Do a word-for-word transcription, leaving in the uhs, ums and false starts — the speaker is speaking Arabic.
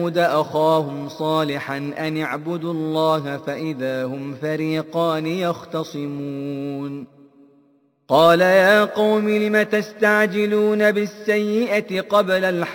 أخاهم صالحا أن اعبدوا الله فإذا هم فريقان يختصمون قال يا قوم لم تستعجلون بالسيئة قبل الحسنة